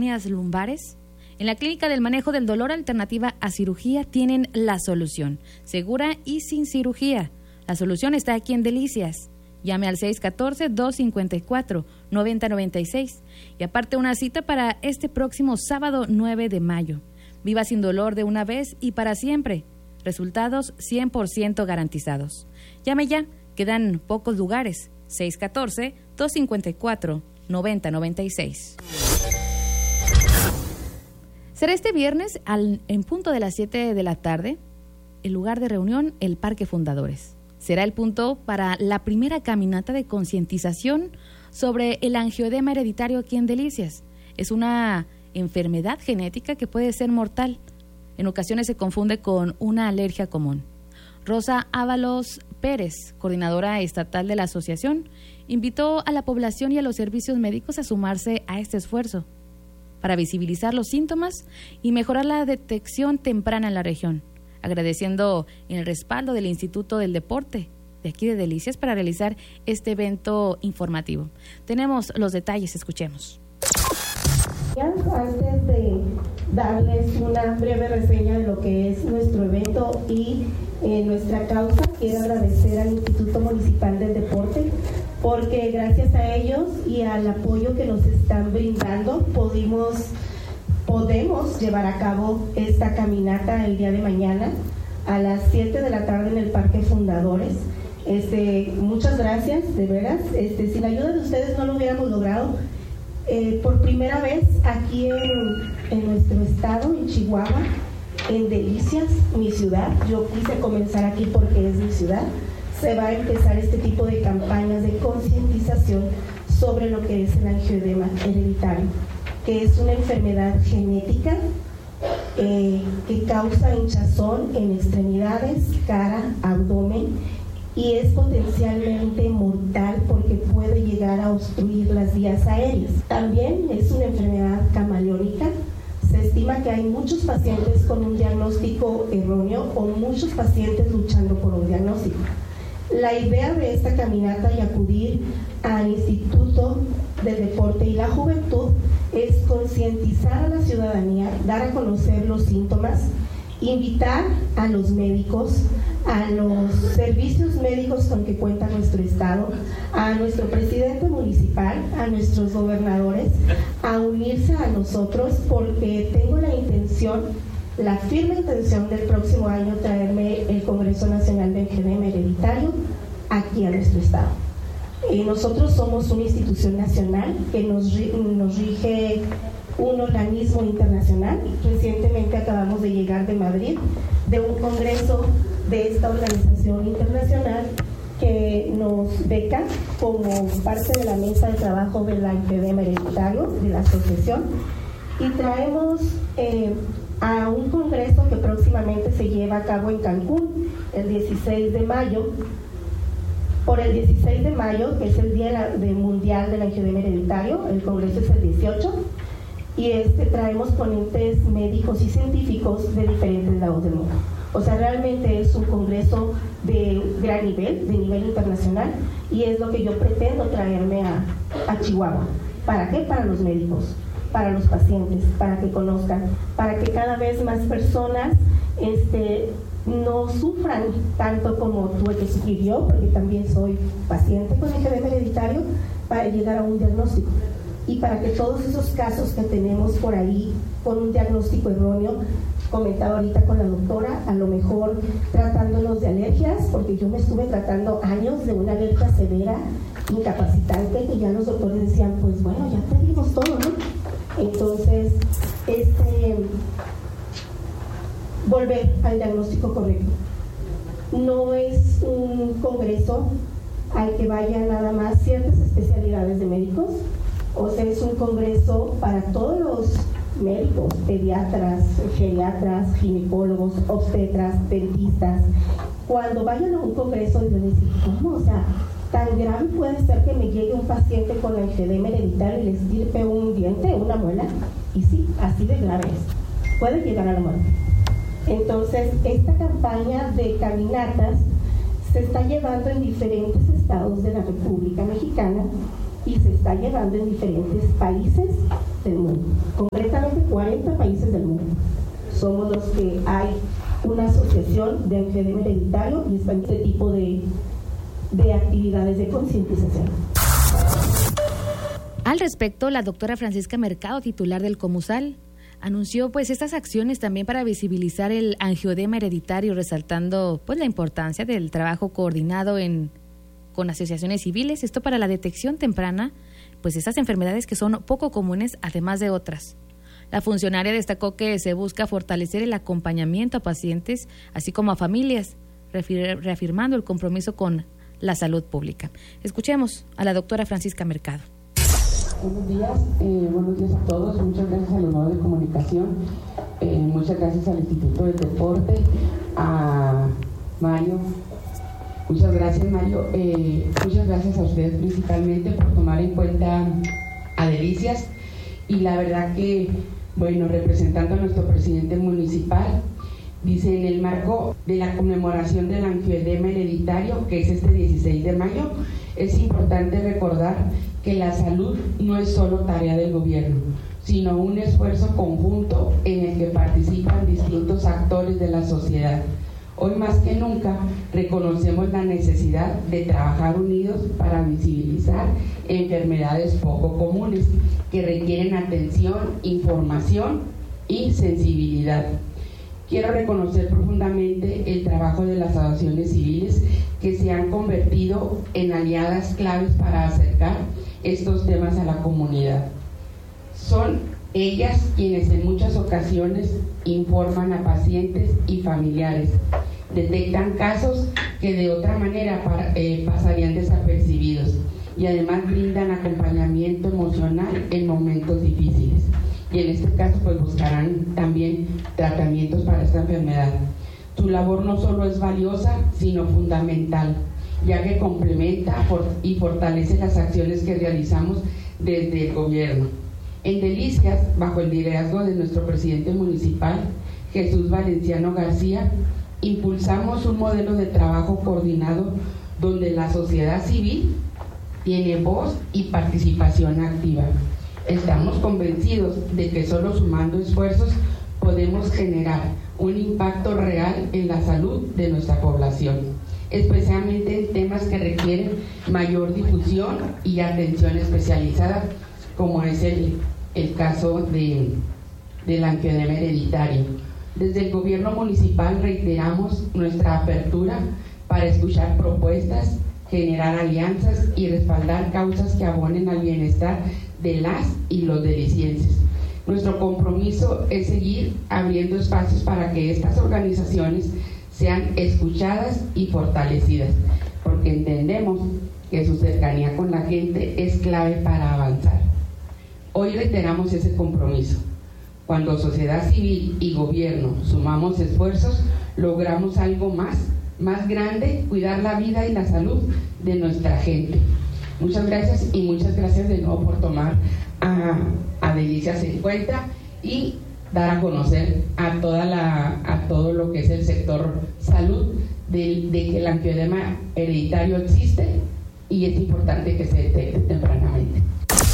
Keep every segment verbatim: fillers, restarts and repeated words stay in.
hernias lumbares? En la Clínica del Manejo del Dolor Alternativa a Cirugía tienen la solución, segura y sin cirugía. La solución está aquí en Delicias. Llame al seis uno cuatro, dos cinco cuatro, nueve cero nueve seis y aparte una cita para este próximo sábado nueve de mayo. Viva sin dolor de una vez y para siempre. Resultados cien por ciento garantizados. Llame ya, quedan pocos lugares. seis uno cuatro, dos cinco cuatro, nueve cero nueve seis. Será este viernes al, en punto de las siete de la tarde, el lugar de reunión, el Parque Fundadores. Será el punto para la primera caminata de concientización sobre el angioedema hereditario aquí en Delicias. Es una enfermedad genética que puede ser mortal. En ocasiones se confunde con una alergia común. Rosa Ábalos Pérez, coordinadora estatal de la asociación, invitó a la población y a los servicios médicos a sumarse a este esfuerzo para visibilizar los síntomas y mejorar la detección temprana en la región, agradeciendo el respaldo del Instituto del Deporte de aquí de Delicias para realizar este evento informativo. Tenemos los detalles, escuchemos. Antes de darles una breve reseña de lo que es nuestro evento y eh, nuestra causa, quiero agradecer al Instituto Municipal del Deporte porque gracias a ellos y al apoyo que nos están brindando pudimos, podemos llevar a cabo esta caminata el día de mañana a las siete de la tarde en el Parque Fundadores. Este, muchas gracias, de veras. Este, sin la ayuda de ustedes no lo hubiéramos logrado. Eh, por primera vez aquí en, en nuestro estado, en Chihuahua, en Delicias, mi ciudad, yo quise comenzar aquí porque es mi ciudad, se va a empezar este tipo de campañas de concientización sobre lo que es el angioedema hereditario, que es una enfermedad genética eh, que causa hinchazón en extremidades, cara, abdomen, y es potencialmente mortal porque puede llegar a obstruir las vías aéreas. También es una enfermedad camaleónica. Se estima que hay muchos pacientes con un diagnóstico erróneo o muchos pacientes luchando por un diagnóstico. La idea de esta caminata y acudir al Instituto del Deporte y la Juventud es concientizar a la ciudadanía, dar a conocer los síntomas, invitar a los médicos, a los servicios médicos con que cuenta nuestro estado, a nuestro presidente municipal, a nuestros gobernadores, a unirse a nosotros porque tengo la intención, la firme intención del próximo año traerme el Congreso Nacional de Angioedema Hereditario aquí a nuestro estado. Eh, nosotros somos una institución nacional que nos, nos rige un organismo internacional. Recientemente acabamos de llegar de Madrid, de un congreso de esta organización internacional que nos beca como parte de la mesa de trabajo del angioedema hereditario de la asociación, y traemos eh, a un congreso que próximamente se lleva a cabo en Cancún el dieciséis de mayo, por el dieciséis de mayo, que es el Día de Mundial del Angioedema Hereditario. El congreso es el dieciocho, y este traemos ponentes médicos y científicos de diferentes lados del mundo. O sea, realmente es un congreso de gran nivel, de nivel internacional, y es lo que yo pretendo traerme a, a Chihuahua. ¿Para qué? Para los médicos, para los pacientes, para que conozcan, para que cada vez más personas este, no sufran tanto como tuve que sufrir yo, porque también soy paciente con angioedema hereditario, para llegar a un diagnóstico. Y para que todos esos casos que tenemos por ahí con un diagnóstico erróneo, comentaba ahorita con la doctora, a lo mejor tratándonos de alergias, porque yo me estuve tratando años de una alergia severa, incapacitante, y ya los doctores decían, pues bueno, ya te dimos todo, ¿no? Entonces, este, volver al diagnóstico correcto. No es un congreso al que vayan nada más ciertas especialidades de médicos. O sea, es un congreso para todos los médicos, pediatras, geriatras, ginecólogos, obstetras, dentistas. Cuando vayan a un congreso, les van a decir, ¿cómo? O sea, tan grave puede ser que me llegue un paciente con angioedema hereditario y le estirpe un diente, una muela. Y sí, así de grave es. Puede llegar a la muerte. Entonces, esta campaña de caminatas se está llevando en diferentes estados de la República Mexicana y se está llevando en diferentes países del mundo, concretamente cuarenta países del mundo. Somos los que hay una asociación de angioedema hereditario y está en este tipo de, de actividades de concientización. Al respecto, la doctora Francisca Mercado, titular del Comusal, anunció pues estas acciones también para visibilizar el angioedema hereditario, resaltando pues la importancia del trabajo coordinado en, con asociaciones civiles, esto para la detección temprana pues estas enfermedades que son poco comunes, además de otras. La funcionaria destacó que se busca fortalecer el acompañamiento a pacientes, así como a familias, reafirmando el compromiso con la salud pública. Escuchemos a la doctora Francisca Mercado. Buenos días, eh, buenos días a todos. Muchas gracias a los medios de comunicación, eh, muchas gracias al Instituto de Deporte, a Mario. Muchas gracias, Mario. Eh, muchas gracias a ustedes principalmente por tomar en cuenta a Delicias. Y la verdad que, bueno, representando a nuestro presidente municipal, dice en el marco de la conmemoración del angioedema hereditario, que es este dieciséis de mayo, es importante recordar que la salud no es solo tarea del gobierno, sino un esfuerzo conjunto en el que participan distintos actores de la sociedad. Hoy más que nunca reconocemos la necesidad de trabajar unidos para visibilizar enfermedades poco comunes que requieren atención, información y sensibilidad. Quiero reconocer profundamente el trabajo de las asociaciones civiles que se han convertido en aliadas claves para acercar estos temas a la comunidad. Son ellas quienes en muchas ocasiones informan a pacientes y familiares, detectan casos que de otra manera para, eh, pasarían desapercibidos y además brindan acompañamiento emocional en momentos difíciles. Y en este caso pues buscarán también tratamientos para esta enfermedad. Su labor no solo es valiosa, sino fundamental, ya que complementa y fortalece las acciones que realizamos desde el gobierno. En Delicias, bajo el liderazgo de nuestro presidente municipal, Jesús Valenciano García, impulsamos un modelo de trabajo coordinado donde la sociedad civil tiene voz y participación activa. Estamos convencidos de que solo sumando esfuerzos podemos generar un impacto real en la salud de nuestra población, especialmente en temas que requieren mayor difusión y atención especializada, como es el, el caso de, del angioedema hereditario. Desde el gobierno municipal reiteramos nuestra apertura para escuchar propuestas, generar alianzas y respaldar causas que abonen al bienestar de las y los delicienses. Nuestro compromiso es seguir abriendo espacios para que estas organizaciones sean escuchadas y fortalecidas, porque entendemos que su cercanía con la gente es clave para avanzar. Hoy reiteramos ese compromiso. Cuando sociedad civil y gobierno sumamos esfuerzos, logramos algo más, más grande, cuidar la vida y la salud de nuestra gente. Muchas gracias y muchas gracias de nuevo por tomar a, a Delicias en cuenta y dar a conocer a toda la a todo lo que es el sector salud de, de que el angioedema hereditario existe y es importante que se detecte tempranamente.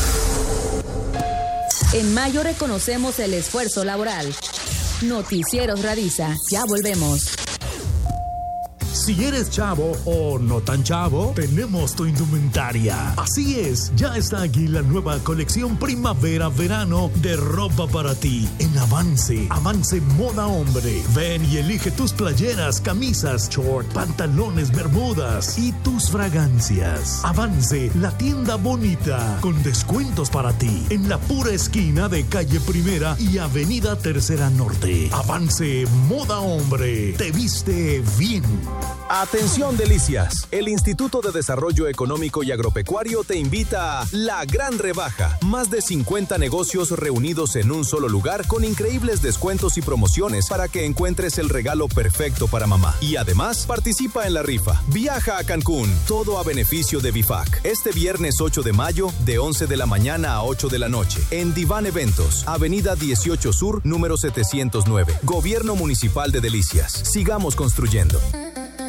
En mayo reconocemos el esfuerzo laboral. Noticieros Radiza, ya volvemos. Si eres chavo o no tan chavo, tenemos tu indumentaria. Así es, ya está aquí la nueva colección primavera-verano de ropa para ti en Avance. Avance Moda Hombre. Ven y elige tus playeras, camisas, short, pantalones, bermudas y tus fragancias. Avance, la tienda bonita, con descuentos para ti en la pura esquina de Calle Primera y Avenida Tercera Norte. Avance Moda Hombre. Te viste bien. Atención Delicias, el Instituto de Desarrollo Económico y Agropecuario te invita a La Gran Rebaja. Más de cincuenta negocios reunidos en un solo lugar con increíbles descuentos y promociones para que encuentres el regalo perfecto para mamá. Y además, participa en la rifa. Viaja a Cancún, todo a beneficio de BIFAC. Este viernes ocho de mayo, de once de la mañana a ocho de la noche, en Diván Eventos, Avenida dieciocho Sur, número setecientos nueve. Gobierno Municipal de Delicias. Sigamos construyendo.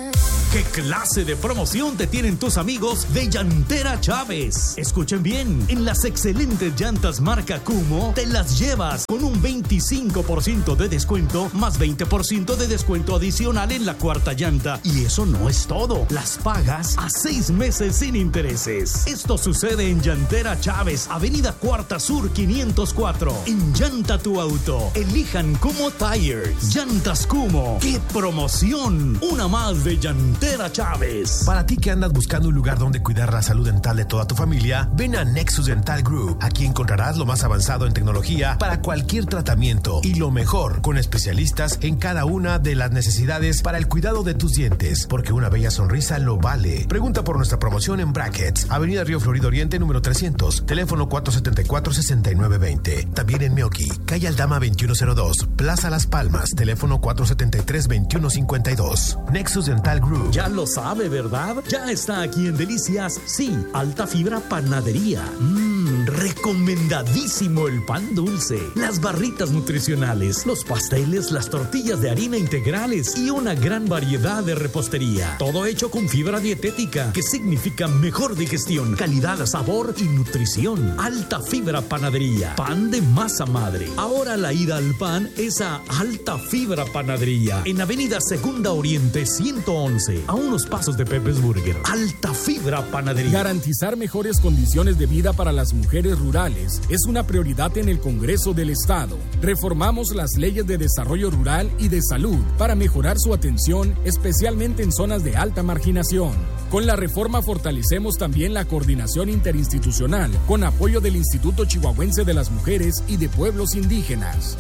¿Qué clase de promoción te tienen tus amigos de Llantera Chávez? Escuchen bien, en las excelentes llantas marca Kummo te las llevas con un veinticinco por ciento de descuento más veinte por ciento de descuento adicional en la cuarta llanta. Y eso no es todo, las pagas a seis meses sin intereses. Esto sucede en Llantera Chávez, Avenida Cuarta Sur quinientos cuatro. En Llanta tu Auto, elijan Kummo Tires. Llantas Kummo, ¡qué promoción! Una más de Llantera Chávez. Para ti que andas buscando un lugar donde cuidar la salud dental de toda tu familia, ven a Nexus Dental Group. Aquí encontrarás lo más avanzado en tecnología para cualquier tratamiento y lo mejor, con especialistas en cada una de las necesidades para el cuidado de tus dientes, porque una bella sonrisa lo vale. Pregunta por nuestra promoción en Brackets, Avenida Río Florido Oriente, número trescientos, teléfono cuatro siete cuatro, seis nueve dos cero. También en Meoqui, calle Aldama veintiuno cero dos, Plaza Las Palmas, teléfono cuatro siete tres, veintiuno cincuenta y dos. Nexus Dental Group. Ya lo sabe, ¿verdad? Ya está aquí en Delicias, sí, alta fibra panadería. Mmm, recomendadísimo el pan dulce, las barritas nutricionales, los pasteles, las tortillas de harina integrales y una gran variedad de repostería. Todo hecho con fibra dietética, que significa mejor digestión, calidad, sabor y nutrición. Alta fibra panadería, pan de masa madre. Ahora la ida al pan es a Alta Fibra Panadería, en Avenida Segunda Oriente ciento once, a unos pasos de Pepe's Burger. Alta Fibra Panadería. Garantizar mejores condiciones de vida para las mujeres rurales es una prioridad en el Congreso del Estado. Reformamos las leyes de desarrollo rural y de salud para mejorar su atención, especialmente en zonas de alta marginación. Con la reforma fortalecemos también la coordinación interinstitucional con apoyo del Instituto Chihuahuense de las Mujeres y de Pueblos Indígenas.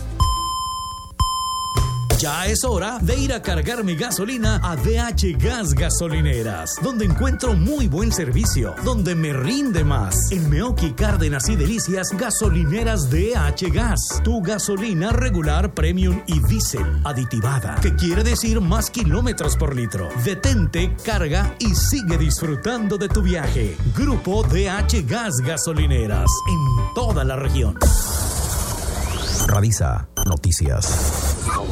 Ya es hora de ir a cargar mi gasolina a D H Gas Gasolineras, donde encuentro muy buen servicio, donde me rinde más. En Meoqui, Cárdenas y Delicias, gasolineras D H Gas. Tu gasolina regular, premium y diésel aditivada, que quiere decir más kilómetros por litro. Detente, carga y sigue disfrutando de tu viaje. Grupo D H Gas Gasolineras, en toda la región. Radisa Noticias.